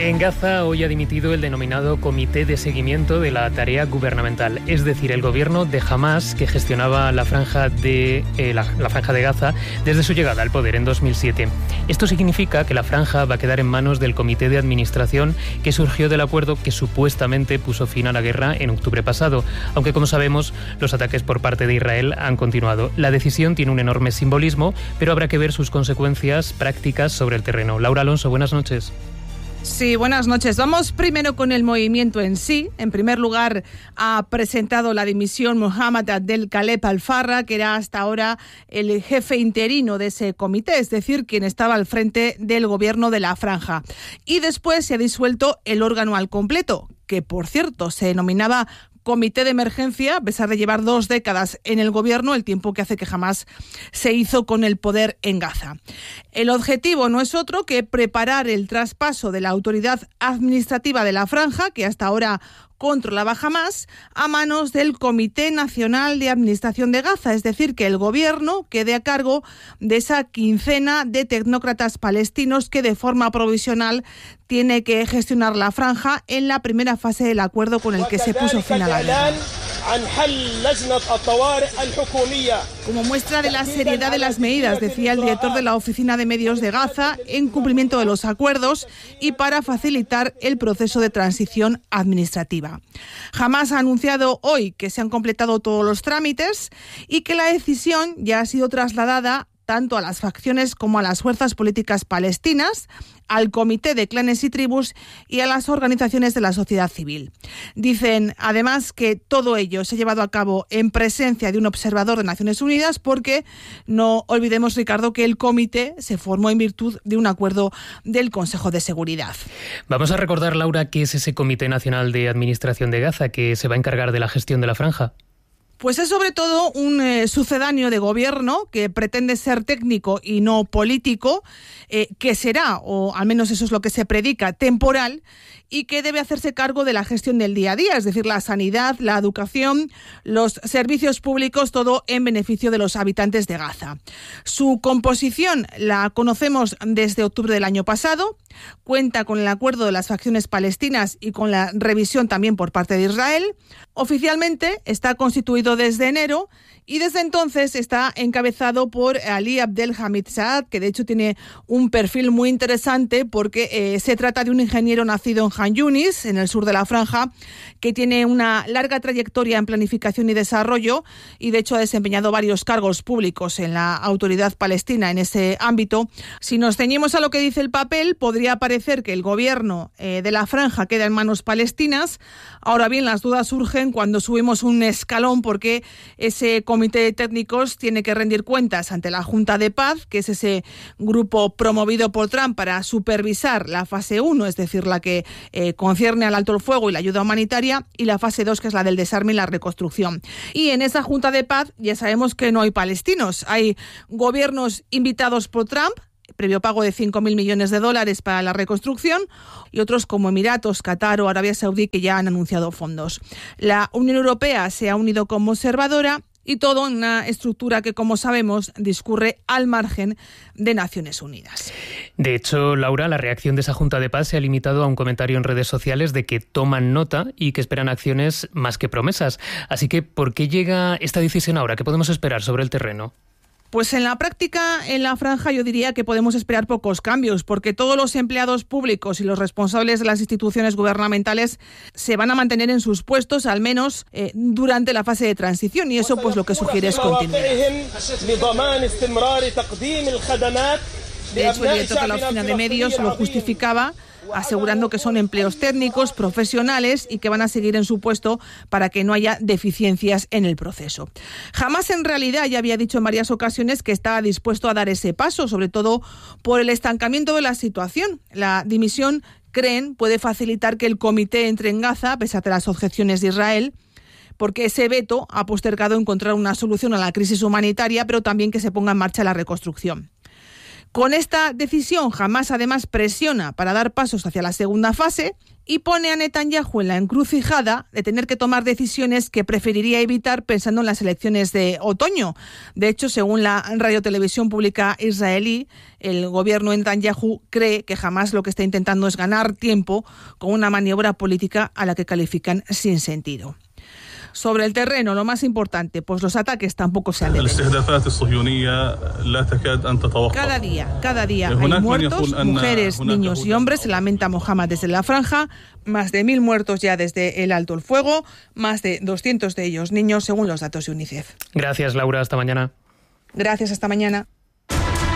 En Gaza hoy ha dimitido el denominado Comité de Seguimiento de la Tarea Gubernamental, es decir, el gobierno de Hamás, que gestionaba la franja de Gaza desde su llegada al poder en 2007. Esto significa que la franja va a quedar en manos del Comité de Administración que surgió del acuerdo que supuestamente puso fin a la guerra en octubre pasado, aunque como sabemos los ataques por parte de Israel han continuado. La decisión tiene un enorme simbolismo, pero habrá que ver sus consecuencias prácticas sobre el terreno. Laura Alonso, buenas noches. Sí, buenas noches. Vamos primero con el movimiento en sí. En primer lugar, ha presentado la dimisión Mohammad Abdel-Khaleb Al-Farra, que era hasta ahora el jefe interino de ese comité, es decir, quien estaba al frente del gobierno de la franja. Y después se ha disuelto el órgano al completo, que por cierto se denominaba Comité de Emergencia, a pesar de llevar 2 décadas en el gobierno, el tiempo que hace que jamás se hizo con el poder en Gaza. El objetivo no es otro que preparar el traspaso de la autoridad administrativa de la franja, que hasta ahora controlaba Hamás, a manos del Comité Nacional de Administración de Gaza, es decir, que el gobierno quede a cargo de esa quincena de tecnócratas palestinos que de forma provisional tiene que gestionar la franja en la primera fase del acuerdo con el que se puso fin a la guerra. Como muestra de la seriedad de las medidas, decía el director de la Oficina de Medios de Gaza, en cumplimiento de los acuerdos y para facilitar el proceso de transición administrativa. Hamás ha anunciado hoy que se han completado todos los trámites y que la decisión ya ha sido trasladada tanto a las facciones como a las fuerzas políticas palestinas, al Comité de Clanes y Tribus y a las organizaciones de la sociedad civil. Dicen, además, que todo ello se ha llevado a cabo en presencia de un observador de Naciones Unidas porque no olvidemos, Ricardo, que el comité se formó en virtud de un acuerdo del Consejo de Seguridad. Vamos a recordar, Laura, qué es ese Comité Nacional de Administración de Gaza que se va a encargar de la gestión de la franja. Pues es sobre todo un sucedáneo de gobierno que pretende ser técnico y no político, que será, o al menos eso es lo que se predica, temporal, y que debe hacerse cargo de la gestión del día a día, es decir, la sanidad, la educación, los servicios públicos, todo en beneficio de los habitantes de Gaza. Su composición la conocemos desde octubre del año pasado, cuenta con el acuerdo de las facciones palestinas y con la revisión también por parte de Israel. Oficialmente está constituido desde enero y desde entonces está encabezado por Ali Abdel Hamid Saad, que de hecho tiene un perfil muy interesante porque se trata de un ingeniero nacido en Han Yunis, en el sur de la franja, que tiene una larga trayectoria en planificación y desarrollo y de hecho ha desempeñado varios cargos públicos en la autoridad palestina en ese ámbito. Si nos ceñimos a lo que dice el papel, podría parecer que el gobierno de la franja queda en manos palestinas. Ahora bien, las dudas surgen cuando subimos un escalón porque ese comité de técnicos tiene que rendir cuentas ante la Junta de Paz, que es ese grupo promovido por Trump para supervisar la fase 1, es decir, la que concierne al alto el fuego y la ayuda humanitaria, y la fase 2, que es la del desarme y la reconstrucción. Y en esa Junta de Paz ya sabemos que no hay palestinos, hay gobiernos invitados por Trump, previo pago de $5.000 millones para la reconstrucción, y otros como Emiratos, Qatar o Arabia Saudí, que ya han anunciado fondos. La Unión Europea se ha unido como observadora y todo en una estructura que, como sabemos, discurre al margen de Naciones Unidas. De hecho, Laura, la reacción de esa Junta de Paz se ha limitado a un comentario en redes sociales de que toman nota y que esperan acciones más que promesas. Así que, ¿por qué llega esta decisión ahora? ¿Qué podemos esperar sobre el terreno? Pues en la práctica, en la franja, yo diría que podemos esperar pocos cambios, porque todos los empleados públicos y los responsables de las instituciones gubernamentales se van a mantener en sus puestos, al menos durante la fase de transición, y eso pues lo que sugiere es continuidad. De hecho, el director de la Oficina de Medios lo justificaba asegurando que son empleos técnicos, profesionales y que van a seguir en su puesto para que no haya deficiencias en el proceso. Hamás en realidad ya había dicho en varias ocasiones que estaba dispuesto a dar ese paso, sobre todo por el estancamiento de la situación. La dimisión, creen, puede facilitar que el comité entre en Gaza, a pesar de las objeciones de Israel, porque ese veto ha postergado encontrar una solución a la crisis humanitaria, pero también que se ponga en marcha la reconstrucción. Con esta decisión, Hamás además presiona para dar pasos hacia la segunda fase y pone a Netanyahu en la encrucijada de tener que tomar decisiones que preferiría evitar pensando en las elecciones de otoño. De hecho, según la radiotelevisión pública israelí, el gobierno de Netanyahu cree que Hamás lo que está intentando es ganar tiempo con una maniobra política a la que califican sin sentido. Sobre el terreno, lo más importante, pues los ataques tampoco se han detenido. Cada día hay muertos, mujeres, niños y hombres. Se lamenta Mohammad desde la franja. Más de 1.000 muertos ya desde el alto el fuego. Más de 200 de ellos niños, según los datos de UNICEF. Gracias, Laura. Hasta mañana. Gracias, hasta mañana.